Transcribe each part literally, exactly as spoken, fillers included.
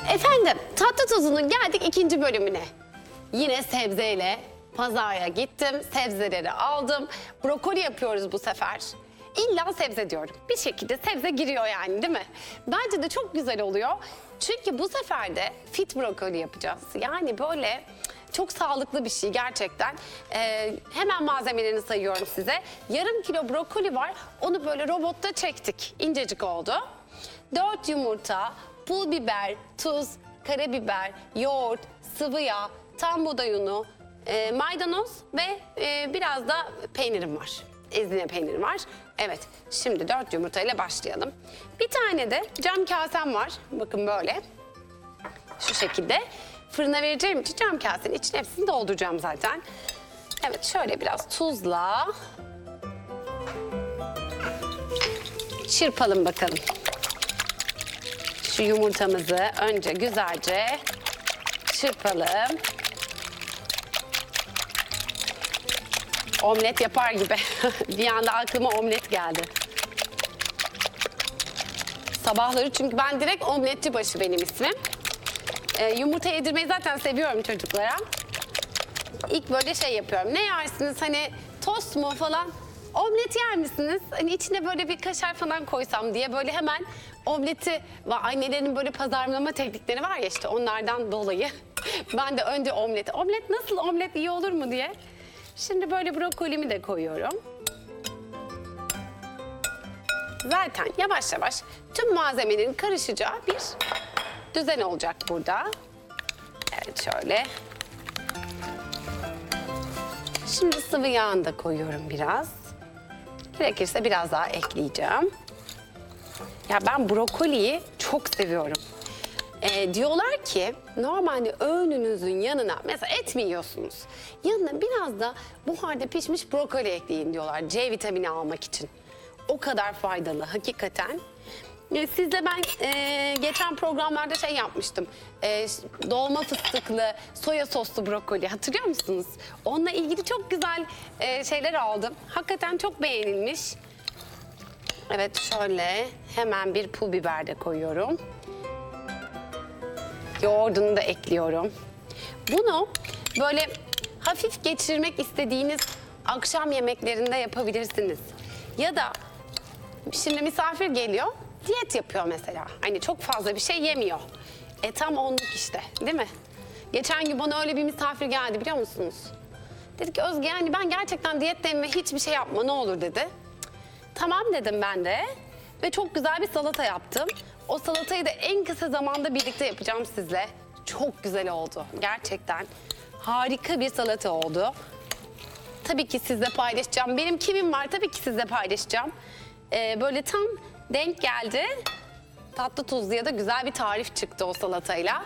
Efendim, tatlı tuzunun geldik ikinci bölümüne. Yine sebzeyle pazara gittim, sebzeleri aldım. Brokoli yapıyoruz bu sefer. İlla sebze diyorum. Bir şekilde sebze giriyor yani, değil mi? Bence de çok güzel oluyor. Çünkü bu sefer de fit brokoli yapacağız. Yani böyle çok sağlıklı bir şey gerçekten. Ee, hemen malzemelerini sayıyorum size. Yarım kilo brokoli var. Onu böyle robotta çektik. İncecik oldu. dört yumurta, pul biber, tuz, karabiber, yoğurt, sıvı yağ, tam buğday unu, e, maydanoz ve e, biraz da peynirim var. Ezine peynirim var. Evet, şimdi dört yumurtayla başlayalım. Bir tane de cam kasem var. Bakın böyle. Şu şekilde. Fırına vereceğim için cam kasenin içine hepsini dolduracağım zaten. Evet, şöyle biraz tuzla çırpalım bakalım. Şu yumurtamızı önce güzelce çırpalım. Omlet yapar gibi. Bir anda aklıma omlet geldi. Sabahları, çünkü ben direkt omletçi başı benim ismim. Ee, yumurta yedirmeyi zaten seviyorum çocuklara. İlk böyle şey yapıyorum. Ne yersiniz, hani tost mu falan? Omlet yer misiniz? Hani içine böyle bir kaşar falan koysam diye böyle hemen omleti ve annelerin böyle pazarlama teknikleri var ya, işte onlardan dolayı. Ben de önce omlet. Omlet nasıl, omlet iyi olur mu diye. Şimdi böyle brokolimi de koyuyorum. Zaten yavaş yavaş tüm malzemelerin karışacağı bir düzen olacak burada. Evet, şöyle. Şimdi sıvı yağını da koyuyorum biraz. Gerekirse biraz daha ekleyeceğim. Ya ben brokoliyi çok seviyorum. Ee, diyorlar ki normalde öğününüzün yanına, mesela et mi yiyorsunuz? Yanına biraz da buharda pişmiş brokoli ekleyin diyorlar, C vitamini almak için. O kadar faydalı hakikaten. Ee, sizle ben e, geçen programlarda şey yapmıştım. E, dolma fıstıklı, soya soslu brokoli, hatırlıyor musunuz? Onunla ilgili çok güzel e, şeyler aldım. Hakikaten çok beğenilmiş. Evet, şöyle hemen bir pul biber de koyuyorum. Yoğurdunu da ekliyorum. Bunu böyle hafif geçirmek istediğiniz akşam yemeklerinde yapabilirsiniz. Ya da şimdi misafir geliyor, diyet yapıyor mesela. Hani çok fazla bir şey yemiyor. E tam onluk işte, değil mi? Geçen gün bana öyle bir misafir geldi, biliyor musunuz? Dedi ki Özge, yani ben gerçekten diyetteyim ve hiçbir şey yapma ne olur dedi. Tamam dedim ben de ve çok güzel bir salata yaptım. O salatayı da en kısa zamanda birlikte yapacağım sizle. Çok güzel oldu gerçekten. Harika bir salata oldu. Tabii ki sizle paylaşacağım. Benim kimim var, tabii ki sizle paylaşacağım. Ee, böyle tam denk geldi. Tatlı tuzluya da güzel bir tarif çıktı o salatayla.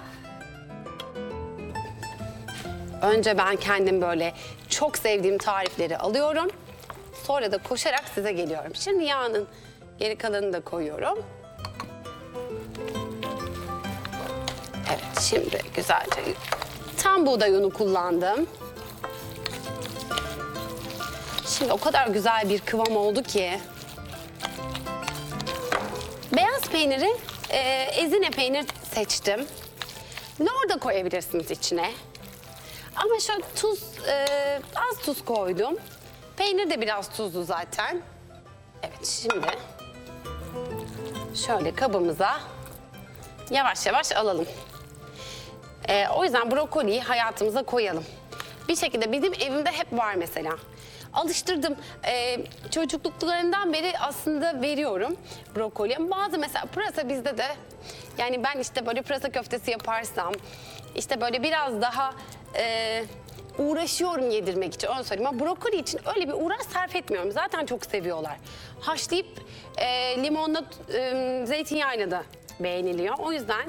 Önce ben kendim böyle çok sevdiğim tarifleri alıyorum. Sonra da koşarak size geliyorum. Şimdi yağının geri kalanını da koyuyorum. Evet, şimdi güzelce tam buğday unu kullandım. Şimdi o kadar güzel bir kıvam oldu ki. Beyaz peyniri, e, ezine peynir seçtim. Lor da koyabilirsiniz içine. Ama şöyle tuz, e, az tuz koydum. Peynir de biraz tuzlu zaten. Evet, şimdi şöyle kabımıza yavaş yavaş alalım. Ee, o yüzden brokoliyi hayatımıza koyalım. Bir şekilde bizim evimde hep var mesela. Alıştırdım. Ee, çocukluklarından beri aslında veriyorum brokoli. Bazı mesela pırasa bizde de, yani ben işte böyle pırasa köftesi yaparsam, işte böyle biraz daha e, uğraşıyorum yedirmek için, öyle söyleyeyim. Ama brokoli için öyle bir uğraş sarf etmiyorum. Zaten çok seviyorlar. Haşlayıp e, limonla, e, zeytinyağıyla da beğeniliyor. O yüzden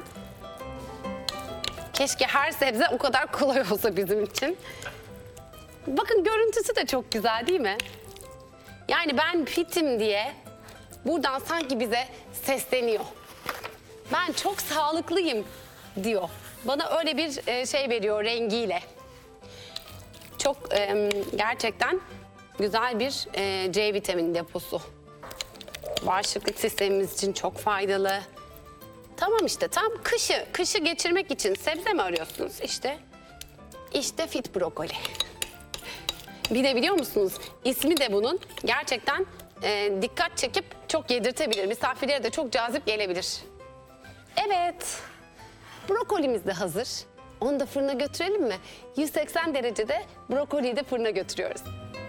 keşke her sebze o kadar kolay olsa bizim için. Bakın, görüntüsü de çok güzel değil mi? Yani ben fitim diye buradan sanki bize sesleniyor. Ben çok sağlıklıyım diyor. Bana öyle bir e, şey veriyor rengiyle. Çok e, gerçekten güzel bir e, C vitamini deposu. Bağışıklık sistemimiz için çok faydalı. Tamam işte tam kışı, kışı geçirmek için sebze mi arıyorsunuz? İşte, işte fit brokoli. Bir de biliyor musunuz ismi de bunun gerçekten e, dikkat çekip çok yedirtebilir. Misafirlere de çok cazip gelebilir. Evet, brokolimiz de hazır. Onu da fırına götürelim mi? yüz seksen derecede brokoliyi de fırına götürüyoruz.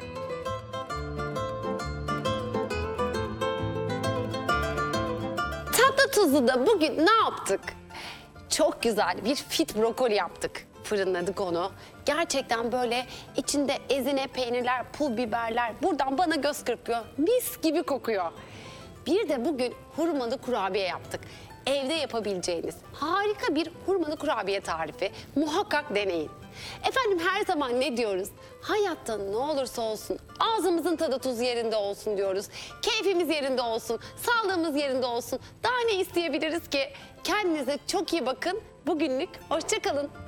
Tatlı tuzlu da bugün ne yaptık? Çok güzel bir fit brokoli yaptık. Fırınladık onu. Gerçekten böyle içinde ezine peynirler, pul biberler buradan bana göz kırpıyor. Mis gibi kokuyor. Bir de bugün hurmalı kurabiye yaptık. Evde yapabileceğiniz harika bir hurmalı kurabiye tarifi. Muhakkak deneyin. Efendim her zaman ne diyoruz? Hayatta ne olursa olsun ağzımızın tadı tuzu yerinde olsun diyoruz. Keyfimiz yerinde olsun, sağlığımız yerinde olsun. Daha ne isteyebiliriz ki? Kendinize çok iyi bakın. Bugünlük hoşça kalın.